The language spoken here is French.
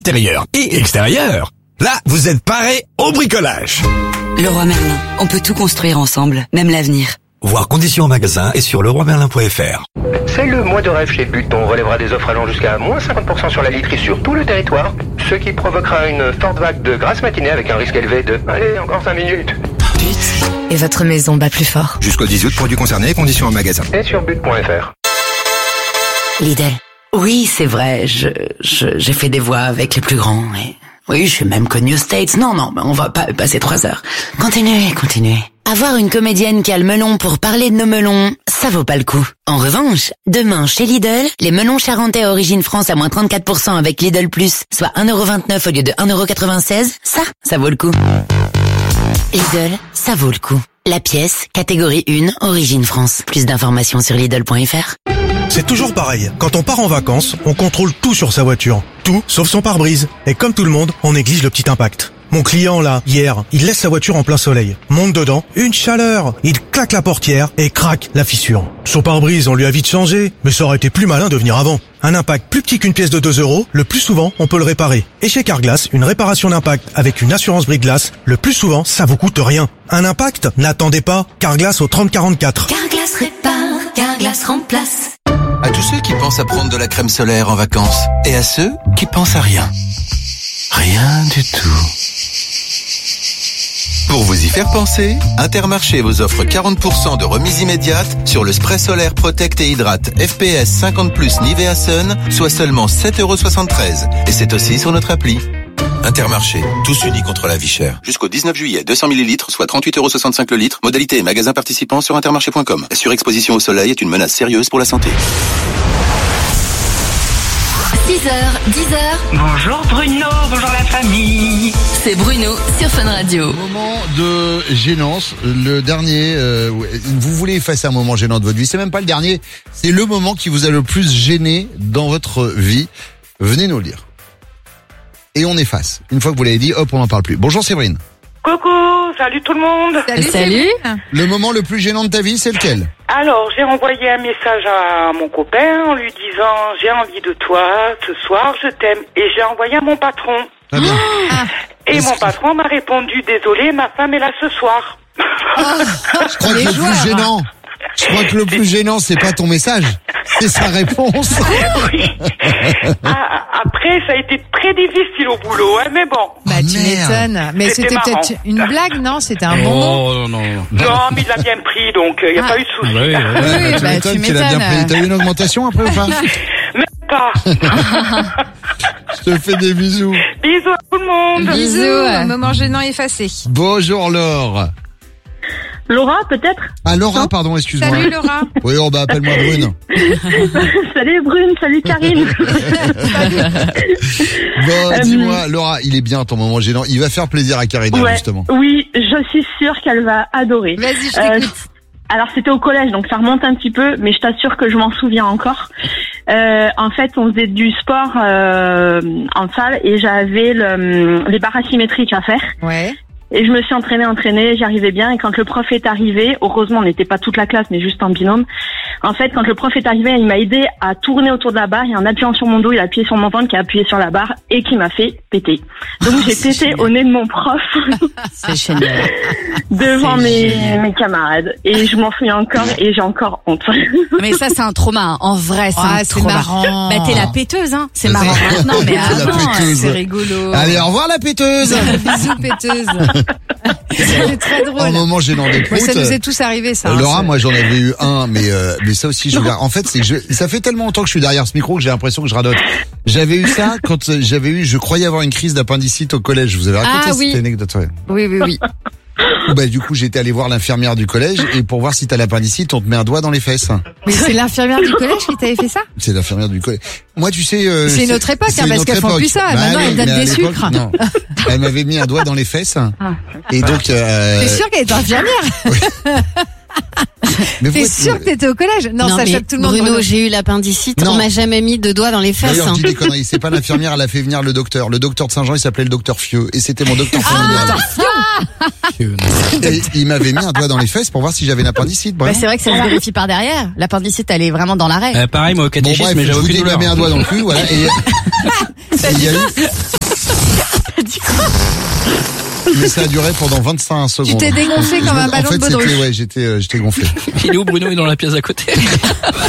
intérieur et extérieur. Là, vous êtes paré au bricolage. Leroy Merlin, on peut tout construire ensemble, même l'avenir. Voir conditions en magasin et sur leroymerlin.fr. C'est le mois de rêve chez But. On relèvera des offres allant jusqu'à moins 50% sur la literie sur tout le territoire, ce qui provoquera une forte vague de grasse matinée avec un risque élevé de... Allez, encore 5 minutes. But. Et votre maison bat plus fort. Jusqu'au 10 août, produits concernés, conditions en magasin. Et sur but.fr. Lidl. Oui, c'est vrai, j'ai fait des voix avec les plus grands et... Oui, je suis même connu aux States. Non, on va pas passer 3 heures. Continuez. Avoir une comédienne qui a le melon pour parler de nos melons, ça vaut pas le coup. En revanche, demain, chez Lidl, les melons charentais à origine France à moins 34% avec Lidl Plus, soit 1,29€ au lieu de 1,96€, ça vaut le coup. Lidl, ça vaut le coup. La pièce, catégorie 1, origine France. Plus d'informations sur Lidl.fr. C'est toujours pareil. Quand on part en vacances, on contrôle tout sur sa voiture. Tout, sauf son pare-brise. Et comme tout le monde, on néglige le petit impact. Mon client, là, hier, il laisse sa voiture en plein soleil. Monte dedans, une chaleur. Il claque la portière et craque la fissure. Son pare-brise, on lui a vite changé, mais ça aurait été plus malin de venir avant. Un impact plus petit qu'une pièce de 2€, le plus souvent, on peut le réparer. Et chez Carglass, une réparation d'impact avec une assurance brise-glace, le plus souvent, ça vous coûte rien. Un impact? N'attendez pas. Carglass au 3044. Carglass répare, Carglass remplace. À tous ceux qui pensent à prendre de la crème solaire en vacances et à ceux qui pensent à rien. Rien du tout. Pour vous y faire penser, Intermarché vous offre 40% de remise immédiate sur le spray solaire Protect et Hydrate FPS 50+ Nivea Sun, soit seulement 7,73€. Et c'est aussi sur notre appli. Intermarché, tous unis contre la vie chère. Jusqu'au 19 juillet, 200 ml, soit 38,65€ le litre. Modalité et magasins participants sur intermarché.com. La surexposition au soleil est une menace sérieuse pour la santé. 6h, 10h. Bonjour Bruno, bonjour la famille. C'est Bruno sur Fun Radio. Moment de gênance, le dernier. Vous voulez effacer un moment gênant de votre vie, c'est même pas le dernier, c'est le moment qui vous a le plus gêné dans votre vie. Venez nous le dire. Et on efface. Une fois que vous l'avez dit, hop, on n'en parle plus. Bonjour Séverine. Coucou, salut tout le monde. Salut. Le moment le plus gênant de ta vie, c'est lequel? Alors, j'ai envoyé un message à mon copain en lui disant j'ai envie de toi ce soir, je t'aime. Et j'ai envoyé à mon patron. Ah bien. Et mon patron m'a répondu désolé, ma femme est là ce soir. Je crois que le plus gênant, c'est pas ton message, c'est sa réponse. Oui. Après, ça a été très difficile au boulot, hein, mais bon. Bah, tu m'étonnes. Mais c'était peut-être une blague, non? C'était un bon mot. Non, mais il l'a bien pris, donc il n'y a pas eu de souci. Tu m'étonnes, tu l'as bien pris. T'as eu une augmentation après ou pas? Même pas. Je te fais des bisous. Bisous à tout le monde. Bisous. Moment gênant effacé. Bonjour Laure. Laura, peut-être? Ah, Laura, pardon, excuse-moi. Salut Laura. Oui, appelle-moi Brune. Salut Brune, salut Karine. Bon, dis-moi, Laura, il est bien ton moment gênant. Il va faire plaisir à Karine, justement. Oui, je suis sûre qu'elle va adorer. Vas-y, je t'écoute. Alors, c'était au collège, donc ça remonte un petit peu, mais je t'assure que je m'en souviens encore. En fait, on faisait du sport en salle et j'avais les barres asymétriques à faire. Ouais. Et je me suis entraînée, j'y arrivais bien. Et quand le prof est arrivé, heureusement, on n'était pas toute la classe, mais juste en binôme. En fait, quand le prof est arrivé, il m'a aidé à tourner autour de la barre et en appuyant sur mon dos, il a appuyé sur mon ventre, qui a appuyé sur la barre et qui m'a fait péter. Donc j'ai pété au nez de mon prof. C'est génial. Devant mes camarades. Et je m'en souviens encore et j'ai encore honte. Mais ça, c'est un trauma. Hein. En vrai, c'est c'est marrant. Bah, t'es la péteuse, hein. C'est marrant maintenant, mais avant, c'est rigolo. Allez, au revoir la péteuse. Bisous péteuse. C'est très drôle. Un moment gênant des proutes. Ça nous est tous arrivé, ça. Laura, moi j'en avais eu un, mais ça aussi, en fait, c'est que ça fait tellement longtemps que je suis derrière ce micro que j'ai l'impression que je radote. J'avais eu ça quand je croyais avoir une crise d'appendicite au collège. Je vous avais raconté cette anecdote. Ouais. Oui. Bah, du coup, j'étais allé voir l'infirmière du collège et pour voir si t'as l'appendicite, on te met un doigt dans les fesses. Mais c'est l'infirmière du collège qui t'avait fait ça? C'est l'infirmière du collège. Moi, tu sais, c'est une autre époque, parce qu'elles font plus ça. Maintenant, elles donnent des sucres. Non. Elle m'avait mis un doigt dans les fesses. Et donc, T'es sûr qu'elle est infirmière? T'es sûr que t'étais au collège? Non, ça choque tout le monde. Bruno, j'ai eu l'appendicite. On m'a jamais mis de doigts dans les fesses. D'ailleurs, je dis des conneries. C'est pas l'infirmière, elle a fait venir le docteur. Le docteur de Saint-Jean, il s'appelait le docteur Fieux. Et c'était mon docteur familial. Et il m'avait mis un doigt dans les fesses pour voir si j'avais l'appendicite. Bah, c'est vrai que ça se vérifie par derrière. L'appendicite, elle est vraiment dans l'arrêt. Pareil, moi, au catéchisme, mais j'avais aucune douleur. Il m'a mis un doigt dans le cul, voilà. Et Il y a eu... Mais ça a duré pendant 25 secondes. Tu t'es dégonflé comme un ballon de baudruche. J'étais gonflé. Il est où Bruno? Il est dans la pièce à côté.